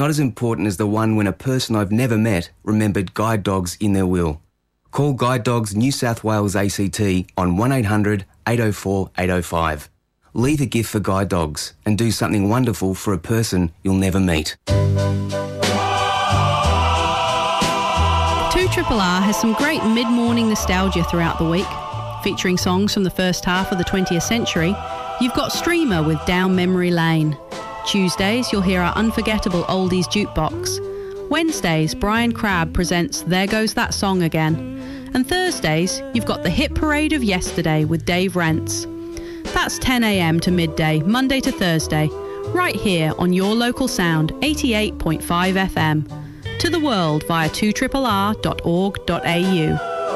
not as important as the one when a person I've never met remembered guide dogs in their will. Call Guide Dogs New South Wales ACT on 1800 804 805. Leave a gift for Guide Dogs and do something wonderful for a person you'll never meet. 2RRR has some great mid-morning nostalgia throughout the week. Featuring songs from the first half of the 20th century, you've got Streamer with Down Memory Lane. Tuesdays, you'll hear our unforgettable oldies jukebox. Wednesdays, Brian Crabb presents There Goes That Song Again. And Thursdays, you've got the Hit Parade of Yesterday with Dave Rents. That's 10 a.m. to midday, Monday to Thursday, right here on your local sound, 88.5 FM. To the world via 2RRR.org.au.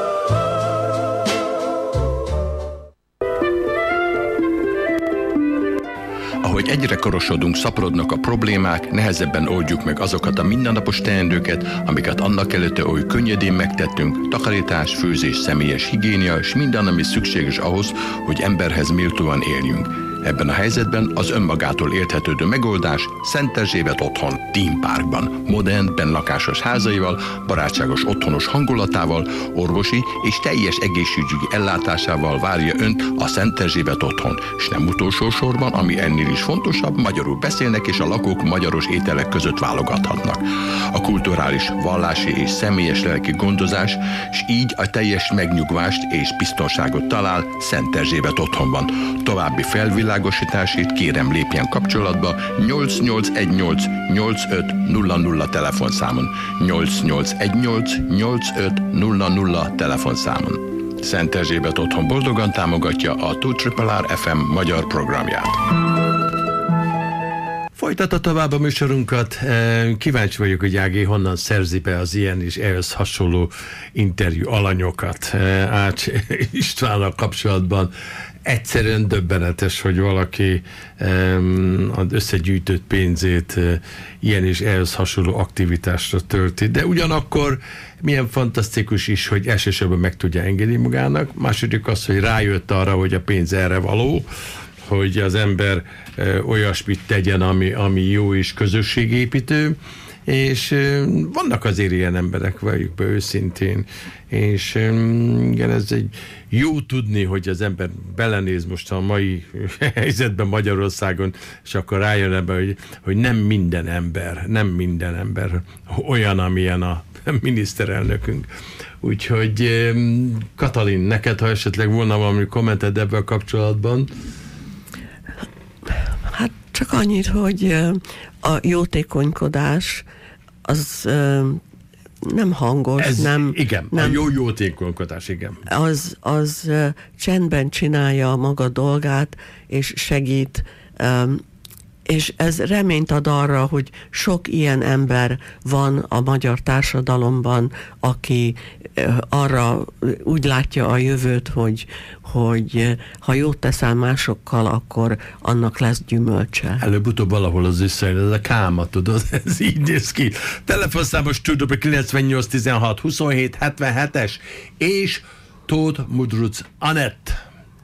Ahogy egyre korosodunk, szaporodnak a problémák, nehezebben oldjuk meg azokat a mindennapos teendőket, amiket annak előtte oly könnyedén megtettünk, takarítás, főzés, személyes higiénia, és minden, ami szükséges ahhoz, hogy emberhez méltóan éljünk. Ebben a helyzetben az önmagától érthetődő megoldás Szent Erzsébet otthon, Dean Parkban, modern, bennlakásos házaival, barátságos otthonos hangulatával, orvosi és teljes egészségügyi ellátásával várja önt a Szent Erzsébet otthon, és nem utolsó sorban, ami ennél is fontosabb, magyarul beszélnek és a lakók magyaros ételek között válogathatnak. A kulturális, vallási és személyes lelki gondozás, és így a teljes megnyugvást és biztonságot talál Szent Erzsébet otthonban. További felvilágosításért kérem lépjen kapcsolatba 8818 8500 telefonszámon, 8818 8500 telefonszámon. Szent Erzsébet otthon boldogan támogatja a 2RRR FM magyar programját. Folytatta tovább a műsorunkat. Kíváncsi vagyok, hogy Ági honnan szerzi be az ilyen és ehhez hasonló interjú alanyokat. Ács Istvánnal kapcsolatban egyszerűen döbbenetes, hogy valaki az összegyűjtött pénzét ilyen és ehhez hasonló aktivitásra tölti. De ugyanakkor milyen fantasztikus is, hogy elsősorban meg tudja engedni magának. Második az, hogy rájött arra, hogy a pénz erre való, hogy az ember olyasmit tegyen, ami jó és közösségépítő, és vannak azért ilyen emberek, valljuk be őszintén, és igen, ez egy jó tudni, hogy az ember belenéz most a mai helyzetben Magyarországon, és akkor rájön ebbe, hogy nem minden ember olyan, amilyen a miniszterelnökünk. Úgyhogy Katalin, neked, ha esetleg volna valami kommented ebben kapcsolatban? Hát csak annyit, hogy a jótékonykodás az nem hangos, igen, nem, a jó jótékonykodás, igen. Az csendben csinálja a maga dolgát, és segít, és ez reményt ad arra, hogy sok ilyen ember van a magyar társadalomban, aki arra úgy látja a jövőt, hogy ha jót teszel másokkal, akkor annak lesz gyümölcse. Előbb-utóbb valahol az összejön, ez a káma, tudod, ez így néz ki. Telefonszámos stúdióban 98 16 27 77-es, és Tóth Mudruc Anett.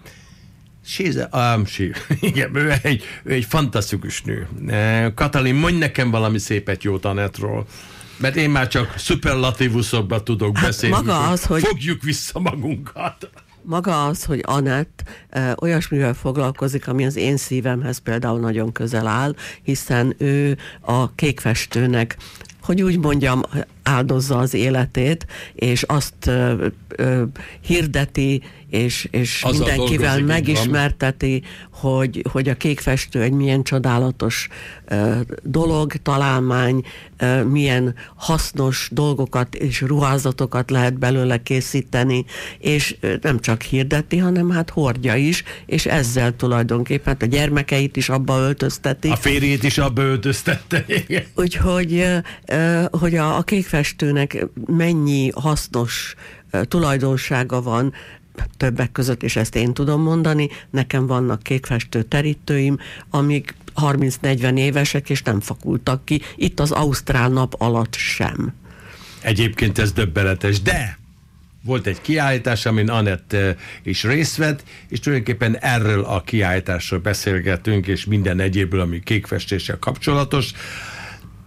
Igen, ő egy fantasztikus nő. Katalin, mondj nekem valami szépet jót Anettról, mert én már csak szuperlatívuszokban tudok beszélni. Maga az, hogy fogjuk vissza magunkat. Maga az, hogy Anett olyasmivel foglalkozik, ami az én szívemhez például nagyon közel áll, hiszen ő a kékfestőnek, hogy úgy mondjam, áldozza az életét, és azt hirdeti, és mindenkivel megismerteti, hogy a kékfestő egy milyen csodálatos dolog, találmány, milyen hasznos dolgokat és ruházatokat lehet belőle készíteni, és nem csak hirdeti, hanem hát hordja is, és ezzel tulajdonképpen a gyermekeit is abba öltözteti. A férjét is abba öltöztette. Úgyhogy hogy a kékfestőnek mennyi hasznos tulajdonsága van, többek között, és ezt én tudom mondani, nekem vannak kékfestő terítőim, amik 30-40 évesek, és nem fakultak ki, itt az ausztrál nap alatt sem. Egyébként ez döbbenetes, de volt egy kiállítás, amin Anett is részt vett, és tulajdonképpen erről a kiállításról beszélgetünk, és minden egyéből, ami kékfestéssel kapcsolatos.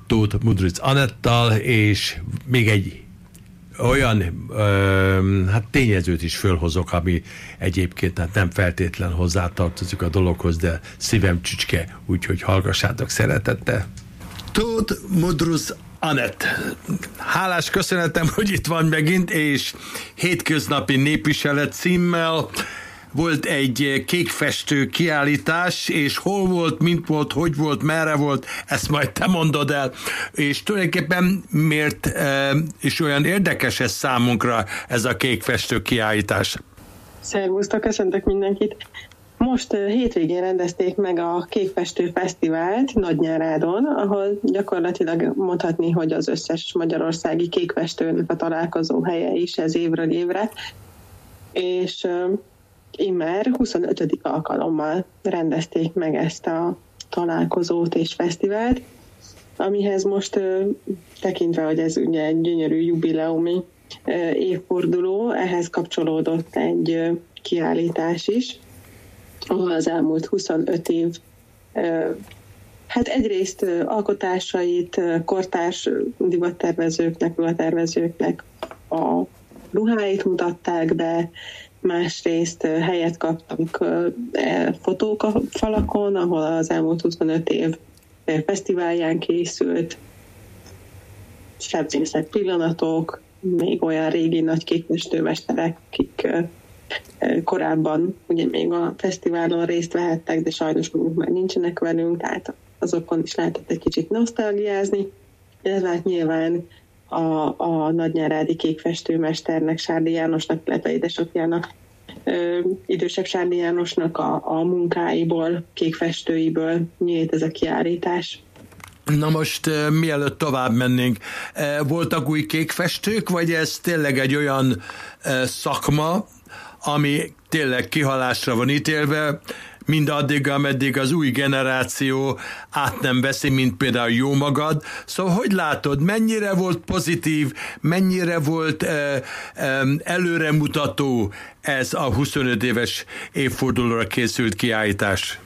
Tóth Mudrucz Anettal, és még egy olyan tényezőt is fölhozok, ami egyébként nem feltétlen hozzátartozik a dologhoz, de szívem csücske, úgyhogy hallgassátok szeretettel. Tóth Mudrucz Anett, hálás köszönetem, hogy itt van megint, és hétköznapi népviselet címmel volt egy kékfestő kiállítás, és hol volt, mint volt, hogy volt, merre volt, ezt majd te mondod el, és tulajdonképpen miért és olyan érdekes ez számunkra, ez a kékfestő kiállítás? Szervusztok, köszöntök mindenkit! Most hétvégén rendezték meg a Kékfestő Fesztivált Nagynyárádon, ahol gyakorlatilag mondhatni, hogy az összes magyarországi kékfestőnek a találkozó helye is ez évről évre, és immár 25. alkalommal rendezték meg ezt a találkozót és fesztivált, amihez most tekintve, hogy ez ugye egy gyönyörű jubileumi évforduló, ehhez kapcsolódott egy kiállítás is, ahol az elmúlt 25 év hát egyrészt alkotásait kortárs divattervezőknek, ruhatervezőknek a ruháit mutatták be, másrészt helyet kaptak fotók a falakon, ahol az elmúlt 25 év fesztiválján készült sebzészek pillanatok, még olyan régi nagy kékfestőmesterek, akik korábban ugye még a fesztiválon részt vehettek, de sajnos már nincsenek velünk, tehát azokon is lehetett egy kicsit nosztalgiázni, illetve hát nyilván a nagynyárádi kékfestőmesternek, Sárdi Jánosnak, illetve édesapjának, idősebb Sárdi Jánosnak a munkáiból, kékfestőiből nyílt ez a kiállítás. Na most, mielőtt tovább mennénk, voltak új kékfestők, vagy ez tényleg egy olyan szakma, ami tényleg kihalásra van ítélve, mindaddig, ameddig az új generáció át nem veszi, mint például jó magad. Szóval hogy látod, mennyire volt pozitív, mennyire volt előremutató ez a 25 éves évfordulóra készült kiállítás?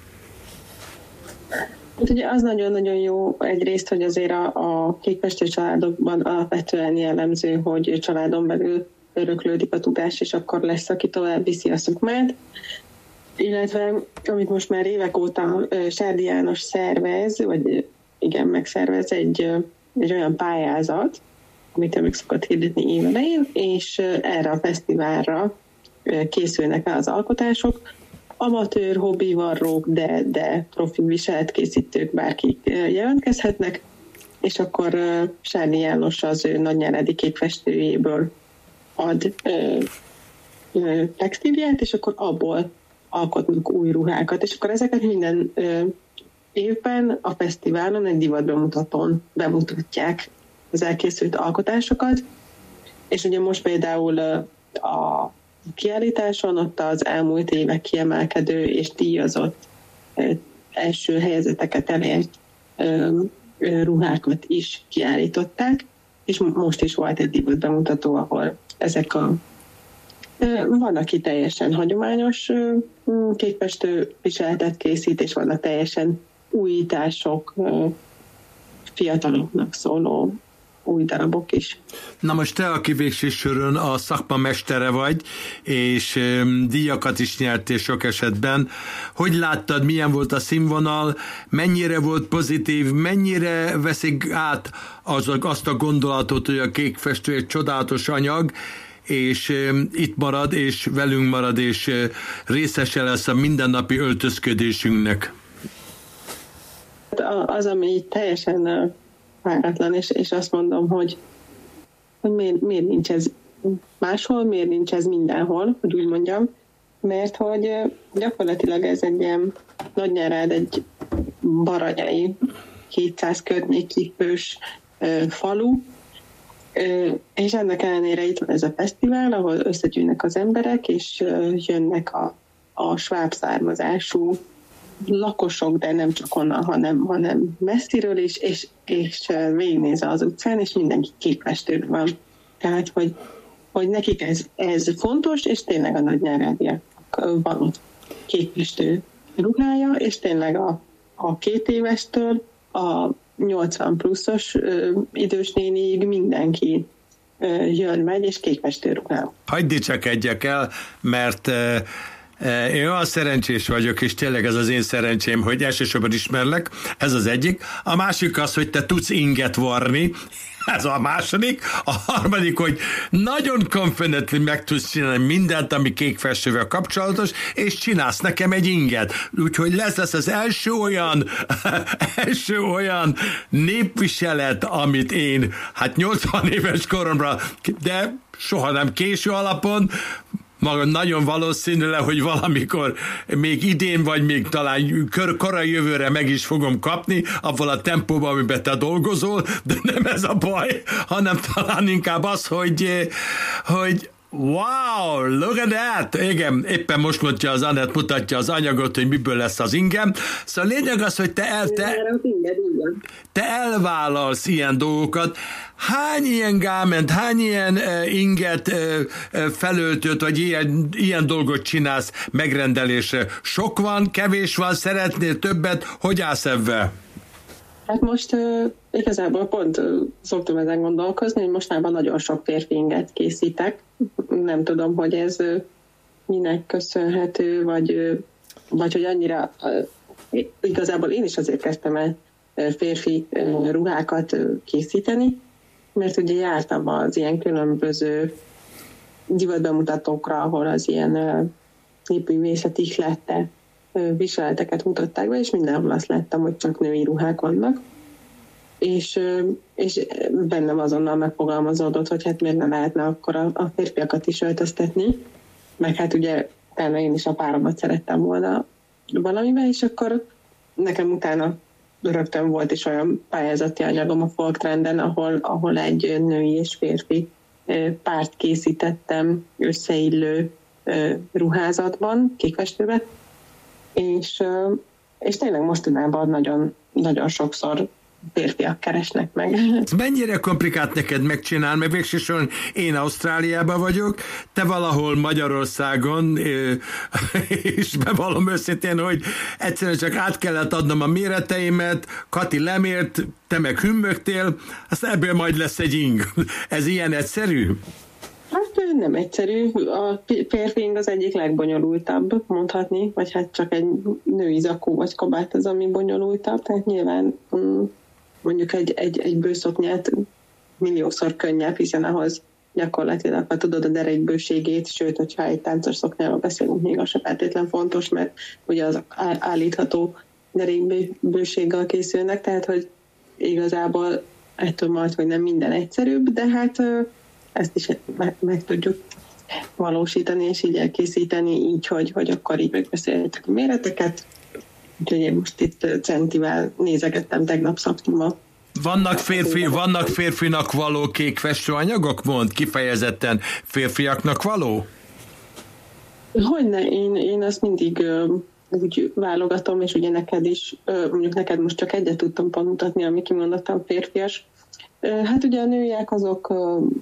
Hát ugye az nagyon-nagyon jó egyrészt, hogy azért a kékfestő családokban alapvetően jellemző, hogy családon belül öröklődik a tudás, és akkor lesz, aki tovább viszi a szakmát. Illetve, amit most már évek óta Sárdi János szervez, vagy igen, megszervez egy olyan pályázat, amit ő meg szokott hirdetni évelején, és erre a fesztiválra készülnek el az alkotások. Amatőr, hobbi varrók, de profi viseletkészítők, bárkik jelentkezhetnek, és akkor Sárdi János az ő nagynyárádi kékfestőjéből ad textíliát, és akkor abból alkotnak új ruhákat, és akkor ezeket minden évben a fesztiválon egy divatbemutatón bemutatják az elkészült alkotásokat, és ugye most például a kiállításon ott az elmúlt évek kiemelkedő és díjazott első helyezeteket elért ruhákat is kiállították, és most is volt egy divatbemutató, ahol ezek van, aki teljesen hagyományos kékfestő viseletet készít, és vannak teljesen újítások, fiataloknak szóló új darabok is. Na most te, aki végső soron a szakma mestere vagy, és díjakat is nyertél sok esetben, hogy láttad, milyen volt a színvonal, mennyire volt pozitív, mennyire veszik át azt a gondolatot, hogy a kékfestő egy csodálatos anyag, és itt marad, és velünk marad, és részese lesz a mindennapi öltözködésünknek. Az, ami teljesen váratlan, és azt mondom, hogy miért nincs ez máshol, miért nincs ez mindenhol, hogy úgy mondjam, mert hogy gyakorlatilag ez egy ilyen Nagynyárád, egy baranyai 200 környéki fős falu, és ennek ellenére itt van ez a fesztivál, ahol összegyűjnek az emberek, és jönnek a sváb származású lakosok, de nem csak onnan, hanem messziről is, és végignéz az utcán, és mindenki kékfestő van. Tehát, hogy nekik ez fontos, és tényleg a nagynyárádiak van ott kékfestő ruhája, és tényleg a 2 évestől a 80 pluszos idős néniig mindenki jön, megy, és kékfestő ruhában. Hadd dicsekedjek el, mert én olyan szerencsés vagyok, és tényleg ez az én szerencsém, hogy elsősorban ismerlek, ez az egyik. A másik az, hogy te tudsz inget varni, ez a második. A harmadik, hogy nagyon confidently meg tudsz csinálni mindent, ami kékfestővel kapcsolatos, és csinálsz nekem egy inget. Úgyhogy lesz az első olyan népviselet, amit én, 80 éves koromra, de soha nem késő alapon, maga nagyon valószínűleg, hogy valamikor még idén, vagy még talán korai jövőre meg is fogom kapni, abban a tempóban, amiben te dolgozol, de nem ez a baj, hanem talán inkább az, hogy wow, look at that! Igen, éppen most mutatja az anyagot, hogy miből lesz az ingem. Szóval lényeg az, hogy te elvállalsz ilyen dolgokat. Hány ilyen gáment, hány ilyen inget, felöltöt, vagy ilyen dolgot csinálsz megrendelésre? Sok van, kevés van, szeretnél többet? Hogy állsz ebben? Hát most igazából pont szoktam ezen gondolkozni, hogy mostanában nagyon sok férfi inget készítek. Nem tudom, hogy ez minek köszönhető, vagy hogy annyira... Igazából én is azért kezdtem el férfi ruhákat készíteni, mert ugye jártam az ilyen különböző divatbemutatókra, ahol az ilyen népművészet ihlette viseleteket mutatták be, és mindenhol azt láttam, hogy csak női ruhák vannak. És bennem azonnal megfogalmazódott, hogy hát miért nem lehetne akkor a férfiakat is öltöztetni, meg hát ugye utána én is a páromat szerettem volna valamiben, és akkor nekem utána rögtön volt is olyan pályázati anyagom a Folktrenden, ahol egy női és férfi párt készítettem összeillő ruházatban, kékfestőben, és tényleg mostanában nagyon, nagyon sokszor férfiak keresnek meg. Mennyire komplikált neked megcsinálni, mert végsősorban én Ausztráliában vagyok, te valahol Magyarországon, és bevallom őszintén, hogy egyszerűen csak át kellett adnom a méreteimet, Kati lemért, te meg hümmögtél, aztán ebből majd lesz egy ing. Ez ilyen egyszerű? Hát nem egyszerű. A férfi ing az egyik legbonyolultabb, mondhatni, vagy hát csak egy női zakó vagy kabát az, ami bonyolultabb, tehát nyilván mondjuk egy bőszoknyát milliószor könnyebb, hiszen ahhoz gyakorlatilag, ha tudod a derekbőségét, sőt, hogyha egy táncos szoknyáról beszélünk, még az se feltétlen fontos, mert ugye az állítható derekbőséggel készülnek, tehát, hogy igazából ettől majd, hogy nem minden egyszerűbb, de hát ezt is meg tudjuk valósítani, és így elkészíteni, így, hogy akkor így megbeszélhetjük a méreteket. Úgyhogy én most itt centivel nézegettem, tegnap szabtam a... Vannak férfinak való kék festőanyagok? Mond kifejezetten férfiaknak való? Hogyne, én azt mindig úgy válogatom, és ugye neked is, mondjuk neked most csak egyet tudtam pont mutatni, ami kimondottan férfias. Hát ugye a nőiek azok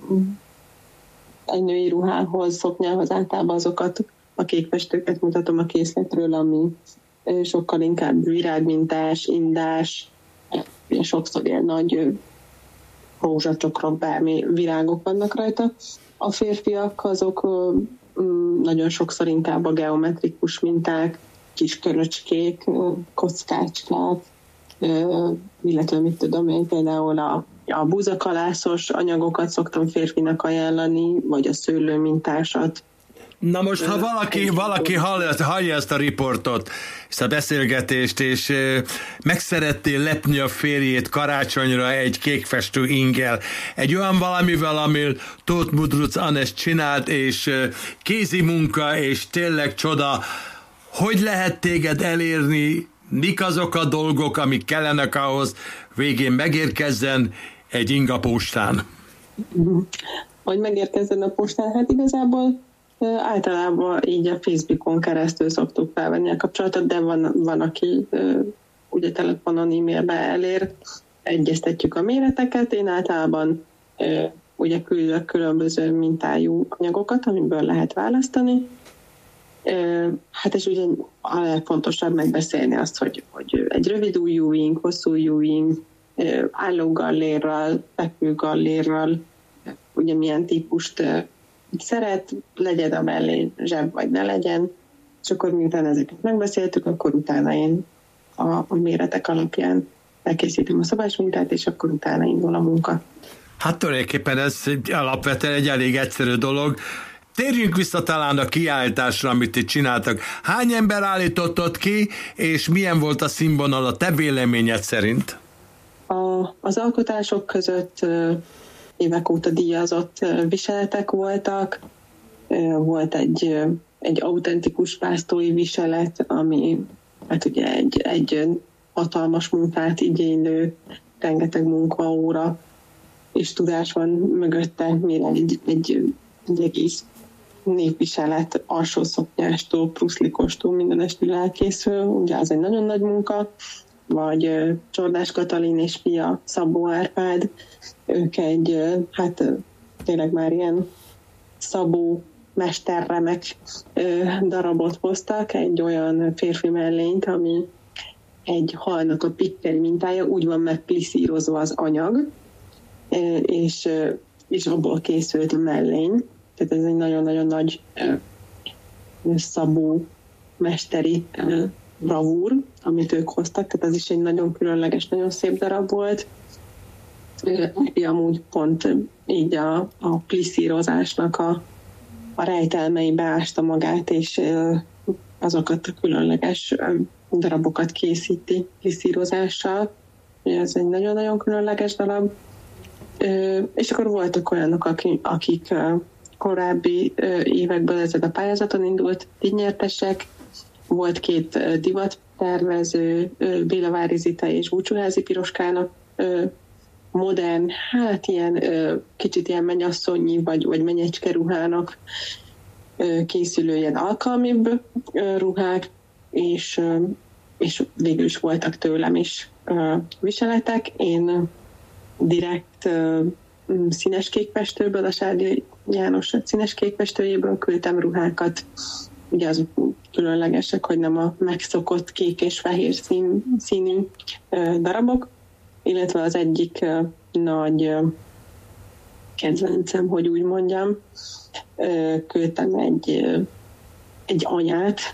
egy női ruhához, szoknyához általában azokat a kékfestőket mutatom a készletről, ami sokkal inkább virágmintás, indás, sokszor ilyen nagy rózsacsokrok, bármi virágok vannak rajta. A férfiak azok nagyon sokszor inkább a geometrikus minták, kis köröcskék, kockácskák, illetve mit tudom én, például a búzakalászos anyagokat szoktam férfinak ajánlani, vagy a szőlőmintásat. Na most, ha valaki hallja ezt a riportot, ezt a beszélgetést, és meg szeretnél lepni a férjét karácsonyra egy kékfestő inggel, egy olyan valamivel, amil Tóth Mudruc Anes csinált, és kézi munka, és tényleg csoda, hogy lehet téged elérni, mik azok a dolgok, amik kellenek ahhoz, végén megérkezzen egy ing a postán? Hogy megérkezzen a postán? Hát igazából általában így a Facebookon keresztül szoktuk felvenni a kapcsolatot, de van aki ugye telefonon, e-mailbe elér, egyeztetjük a méreteket, én általában ugye küldök különböző mintájú anyagokat, amiből lehet választani. Hát és ugye a legfontosabb megbeszélni azt, hogy egy rövid ujjú ing, hosszú ujjú ing, állógallérral, fekvőgallérral, ugye milyen típust szeret, legyen a mellén zseb, vagy ne legyen, és akkor miután ezeket megbeszéltük, akkor utána én a méretek alapján elkészítem a szabásmintát, és akkor utána indul a munka. Hát tulajdonképpen ez alapvetően egy elég egyszerű dolog. Térjünk vissza talán a kiállításra, amit itt csináltak. Hány ember állítottad ki, és milyen volt a színvonal a te véleményed szerint? Az alkotások között évek óta díjazott viseletek voltak. Volt egy autentikus pásztói viselet, ami hát ugye egy hatalmas munkát igénylő, rengeteg munkaóra és tudás van mögötte, mire egy egész népviselet alsószoknyástól, pruszlikostól mindenestől elkészül, ugye az egy nagyon nagy munka, vagy Csordás Katalin és fia Szabó Árpád, ők egy, hát tényleg már ilyen Szabó mesterremek darabot hoztak, egy olyan férfi mellényt, ami egy halnak a pikkely mintája, úgy van megpliszírozva az anyag, és abból készült a mellény. Tehát ez egy nagyon-nagyon nagy Szabó mesteri bravúr, amit ők hoztak, tehát ez is egy nagyon különleges, nagyon szép darab volt. Amúgy pont így a pliszírozásnak a rejtelmeibe ásta magát, és azokat a különleges darabokat készíti pliszírozással. Ez egy nagyon-nagyon különleges darab. És akkor voltak olyanok, akik korábbi években ezen a pályázaton indult díjnyertesek. Volt 2 divattervező, Béla Vári Zita és Búcsúházi Piroskának modern, hát ilyen kicsit ilyen mennyasszonyi vagy menyecske ruhának készülő ilyen alkalmibb ruhák, és végül is voltak tőlem is viseletek. Én direkt színes kékfestőből, a Sárdi János színes kékfestőjéből küldtem ruhákat. Ugye azok különlegesek, hogy nem a megszokott kék és fehér színű darabok, illetve az egyik nagy kedvencem, hogy úgy mondjam, küldtem egy anyát,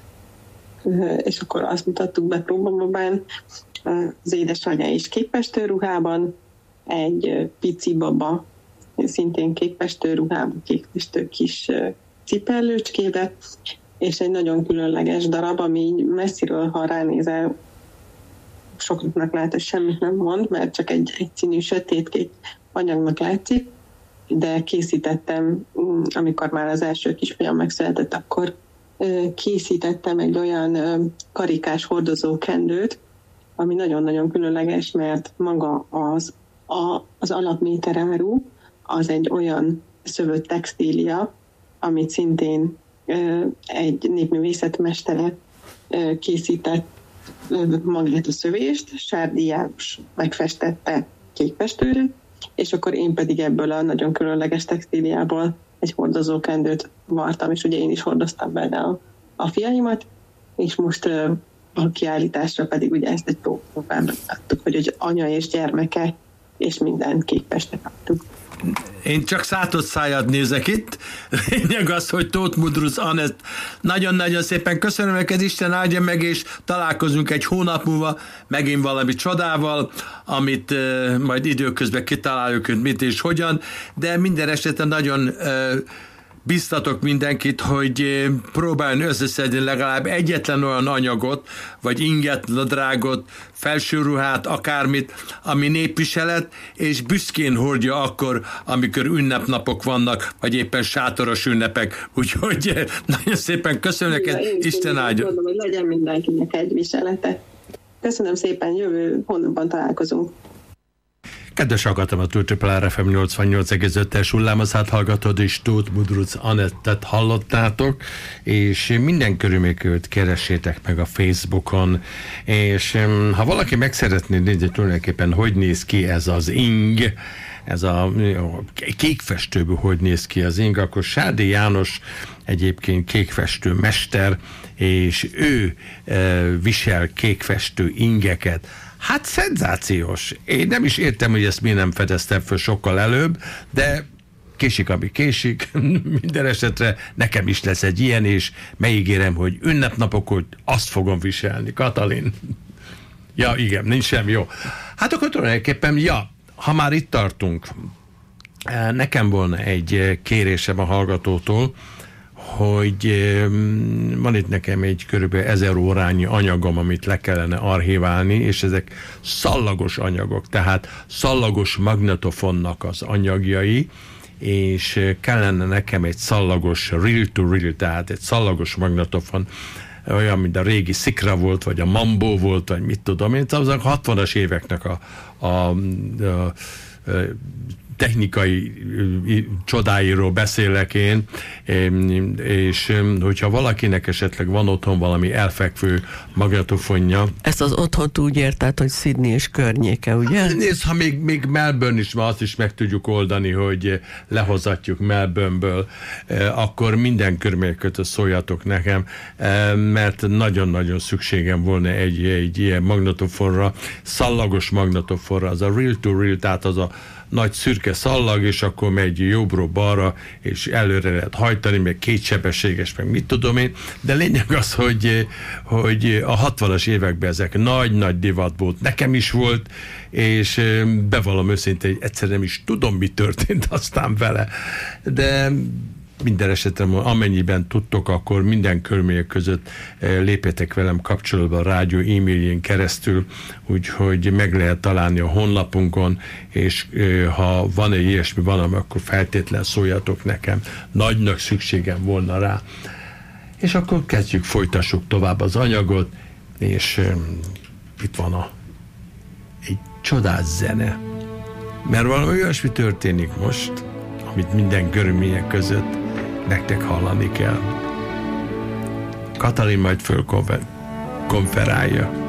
és akkor azt mutattuk be próbababán, az édesanyja is kékfestő ruhában, egy pici baba, szintén kékfestő ruhában, kékfestő kis cipellőcskébe, és egy nagyon különleges darab, ami így messziről, ha ránézel, sokaknak lehet, hogy semmit nem mond, mert csak egy színű sötétkék anyagnak látszik, de készítettem, amikor már az első kisfiam megszületett, akkor készítettem egy olyan karikás hordozókendőt, ami nagyon-nagyon különleges, mert maga az alapméteráru az egy olyan szövött textília, amit szintén egy népművészetmestere készített magát a szövést, Sárdi János megfestette kékfestőre, és akkor én pedig ebből a nagyon különleges textíliából egy hordozókendőt vartam, és ugye én is hordoztam benne a fiaimat, és most a kiállításra pedig ugye ezt egy próbában adtuk, hogy anya és gyermeke, és minden kékfestet adtuk. Én csak szátott szájat nézek itt. Lényeg az, hogy Tóth Mudrucz Anett, nagyon-nagyon szépen köszönöm neked, Isten áldja meg, és találkozunk egy hónap múlva megint valami csodával, amit majd időközben kitaláljuk, hogy mit és hogyan, de minden esetben nagyon biztatok mindenkit, hogy próbáljon összeszedni legalább egyetlen olyan anyagot, vagy inget, nadrágot, felsőruhát, akármit, ami népviselet, és büszkén hordja akkor, amikor ünnepnapok vannak, vagy éppen sátoros ünnepek. Úgyhogy nagyon szépen köszönöm neked, Isten áldja. Mondom, hogy legyen mindenkinek egy viselete. Köszönöm szépen, jövő hónapban találkozunk. Kedves hallgatom, a Triple FM 88,5-es hullámazát hallgatod, és Tóth Mudrucz Anettet hallottátok, és minden körülmény között keressétek meg a Facebookon, és ha valaki meg szeretné nézni tulajdonképpen, hogy néz ki ez az ing, ez a kékfestőből hogy néz ki az ing, akkor Sárdi János egyébként kékfestő mester, és ő visel kékfestő ingeket. Hát szenzációs. Én nem is értem, hogy ezt miért nem fedeztem föl sokkal előbb, de késik, ami késik. Minden esetre nekem is lesz egy ilyen, és megígérem, hogy ünnepnapokon azt fogom viselni. Katalin? Ja, igen, nincs sem jó. Hát akkor tulajdonképpen, ha már itt tartunk, nekem volna egy kérésem a hallgatótól, hogy van itt nekem egy körülbelül 1000 órányi anyagom, amit le kellene archiválni, és ezek szallagos anyagok, tehát szallagos magnetofonnak az anyagjai, és kellene nekem egy szallagos reel-to-reel, tehát egy szallagos magnetofon, olyan, mint a régi Szikra volt, vagy a Mambo volt, vagy mit tudom én, az a 60-as éveknek a technikai csodáiról beszélek én, és hogyha valakinek esetleg van otthon valami elfekvő magnetofonja. Ezt az otthont úgy érted, hogy Sydney és környéke, ugye? Nézd, ha még Melbourne is, azt is meg tudjuk oldani, hogy lehozatjuk Melbourneből, akkor minden körülmények között szóljatok nekem, mert nagyon-nagyon szükségem volna egy ilyen magnetofonra, szallagos magnetofonra, az a reel-to-reel, tehát az a nagy szürke szallag, és akkor megy jobbra-balra, és előre lehet hajtani, meg kétsebességes, meg mit tudom én, de lényeg az, hogy a 60-as években ezek nagy-nagy divat volt. Nekem is volt, és bevallom őszintén, hogy egyszerűen nem is tudom, mi történt aztán vele. De minden esetre, amennyiben tudtok, akkor minden körülmények között lépjetek velem kapcsolatba a rádió e-mailjén keresztül, úgyhogy meg lehet találni a honlapunkon, és ha van egy ilyesmi valami, akkor feltétlen szóljatok nekem. Nagynak szükségem volna rá. És akkor folytassuk tovább az anyagot, és itt van egy csodás zene. Mert valami olyasmi történik most, amit minden körülmények között nektek hallani kell. Katalin majd fölkonferálja.